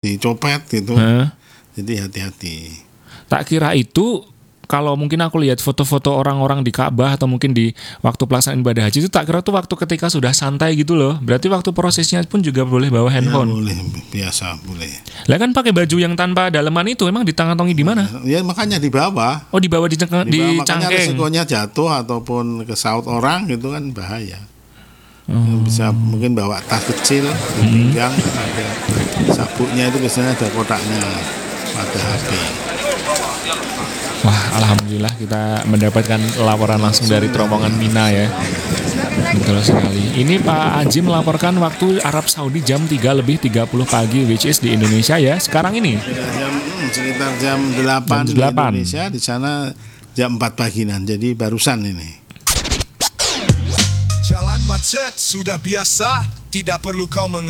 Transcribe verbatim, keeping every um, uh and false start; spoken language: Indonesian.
dicopet gitu. Hah? Jadi hati-hati. Tak kira itu kalau mungkin aku lihat foto-foto orang-orang di Ka'bah atau mungkin di waktu pelaksanaan ibadah haji itu tak kira tuh waktu ketika sudah santai gitu loh. Berarti waktu prosesnya pun juga boleh bawa handphone. Ya, boleh, biasa boleh. Lah kan pakai baju yang tanpa daleman itu emang ditangantongi di mana? Ya makanya di bawah. Oh, di bawah di, cengke, Di di bawah, makanya cangkeng. resikonya jatuh ataupun kesaut orang gitu kan bahaya. Hmm. Bisa mungkin bawa tas kecil di pinggang, hmm. ada sabuknya itu biasanya ada kotaknya pada H P. Wah, alhamdulillah kita mendapatkan laporan langsung dari terowongan Mina ya. Betul sekali. Ini Pak Aji melaporkan waktu Arab Saudi jam tiga lebih tiga puluh pagi, which is di Indonesia ya. Sekarang ini jam, hmm, sekitar jam delapan di Indonesia, di sana jam empat pagian. Jadi barusan ini. Jalan macet sudah biasa, tidak perlu kau meng